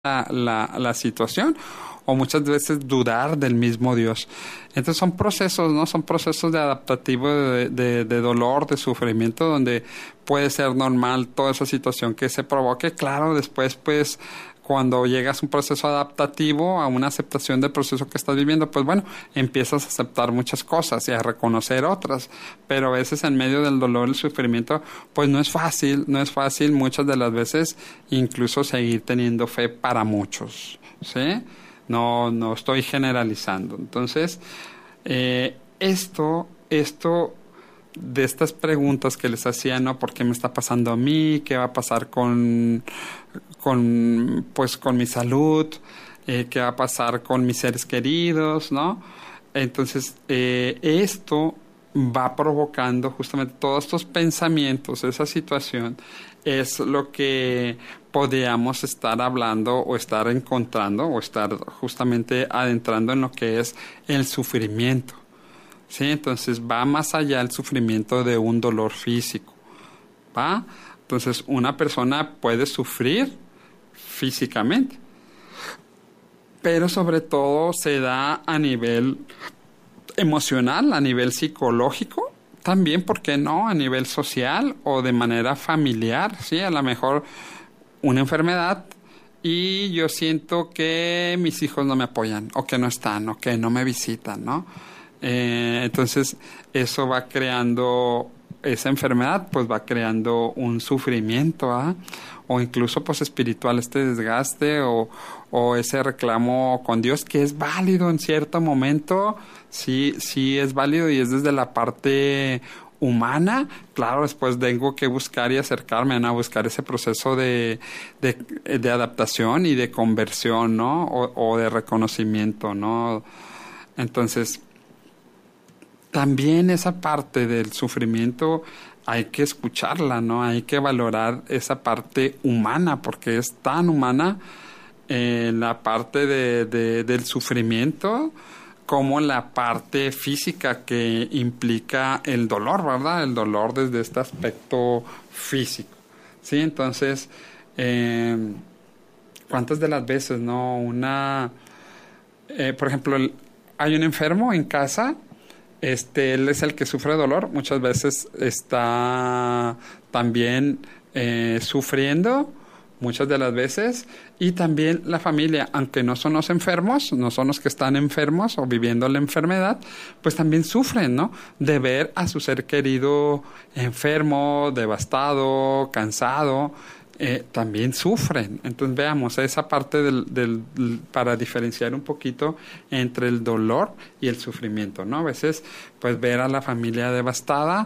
la situación, o muchas veces dudar del mismo Dios. Entonces son procesos, ¿no? Son procesos de adaptativo, de dolor, de sufrimiento, donde puede ser normal toda esa situación que se provoque. Claro, después, pues, cuando llegas a un proceso adaptativo, a una aceptación del proceso que estás viviendo, pues bueno, empiezas a aceptar muchas cosas y a reconocer otras. Pero a veces en medio del dolor y el sufrimiento, pues no es fácil muchas de las veces incluso seguir teniendo fe para muchos, ¿sí? No estoy generalizando. Entonces, esto de estas preguntas que les hacía, ¿no? ¿Por qué me está pasando a mí? ¿Qué va a pasar con mi salud? ¿Qué va a pasar con mis seres queridos? ¿No? Entonces, esto va provocando justamente todos estos pensamientos, esa situación, es lo que podríamos estar hablando o estar encontrando o estar justamente adentrando en lo que es el sufrimiento. ¿Sí? Entonces va más allá el sufrimiento de un dolor físico, ¿va? Entonces una persona puede sufrir físicamente, pero sobre todo se da a nivel emocional, a nivel psicológico, también, ¿por qué no?, a nivel social o de manera familiar, ¿sí? A lo mejor una enfermedad y yo siento que mis hijos no me apoyan, o que no están, o que no me visitan, ¿no? Entonces eso va creando, esa enfermedad pues va creando un sufrimiento, ¿ah? O incluso pues espiritual, este desgaste o ese reclamo con Dios, que es válido en cierto momento, sí es válido y es desde la parte humana. Claro, después tengo que buscar y acercarme a buscar ese proceso de adaptación y de conversión, ¿no? O de reconocimiento, ¿no? Entonces, también esa parte del sufrimiento hay que escucharla, ¿no? Hay que valorar esa parte humana, porque es tan humana la parte del sufrimiento como la parte física que implica el dolor, ¿verdad? El dolor desde este aspecto físico, ¿sí? Entonces, ¿cuántas de las veces, no? Por ejemplo, hay un enfermo en casa. Él es el que sufre dolor, muchas veces está también sufriendo, muchas de las veces, y también la familia, aunque no son los enfermos, no son los que están enfermos o viviendo la enfermedad, pues también sufren, ¿no? De ver a su ser querido enfermo, devastado, cansado, también sufren. Entonces veamos esa parte para diferenciar un poquito entre el dolor y el sufrimiento, ¿no? A veces pues ver a la familia devastada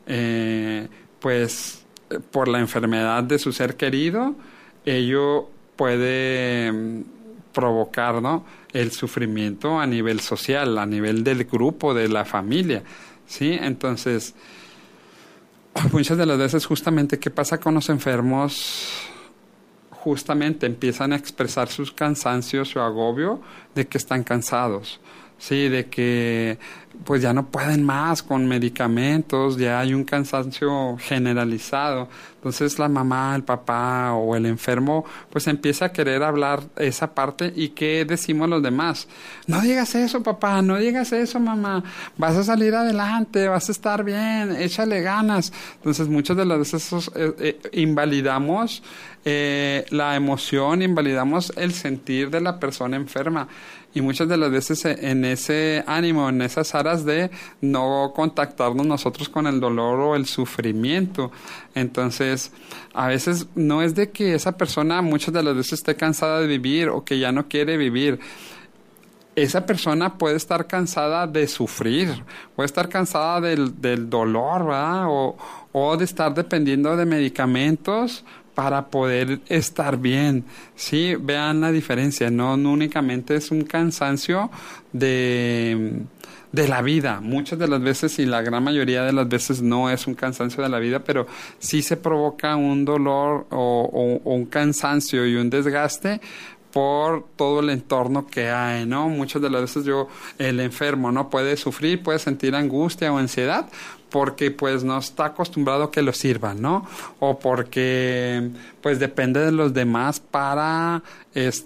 por la enfermedad de su ser querido, ello puede provocar, ¿no?, el sufrimiento a nivel social, a nivel del grupo, de la familia, ¿sí? Entonces, muchas de las veces justamente, ¿qué pasa con los enfermos? Justamente empiezan a expresar sus cansancios, su agobio de que están cansados, sí, de que pues ya no pueden más con medicamentos, ya hay un cansancio generalizado. Entonces la mamá, el papá o el enfermo pues empieza a querer hablar esa parte. ¿Y qué decimos los demás? No digas eso, papá, no digas eso, mamá, vas a salir adelante, vas a estar bien, échale ganas. Entonces muchas de las veces invalidamos la emoción, invalidamos el sentir de la persona enferma. Y muchas de las veces en ese ánimo, en esas aras de no contactarnos nosotros con el dolor o el sufrimiento. Entonces, a veces no es de que esa persona muchas de las veces esté cansada de vivir o que ya no quiere vivir. Esa persona puede estar cansada de sufrir, puede estar cansada del dolor, ¿verdad? O de estar dependiendo de medicamentos para poder estar bien. Sí, vean la diferencia, no únicamente es un cansancio de la vida. Muchas de las veces, y la gran mayoría de las veces, no es un cansancio de la vida, pero sí se provoca un dolor o un cansancio y un desgaste por todo el entorno que hay, ¿no? Muchas de las veces el enfermo, ¿no?, puede sufrir, puede sentir angustia o ansiedad porque pues no está acostumbrado a que lo sirvan, ¿no? O porque pues depende de los demás para